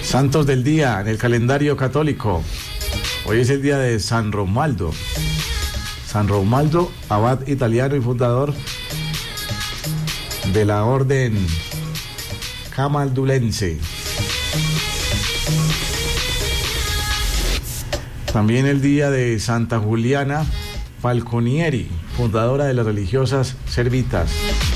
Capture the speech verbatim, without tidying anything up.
Santos del día en el calendario católico. Hoy es el día de San Romualdo. San Romualdo, abad italiano y fundador de la orden camaldulense. También el día de Santa Juliana Falconieri, fundadora de las religiosas servitas.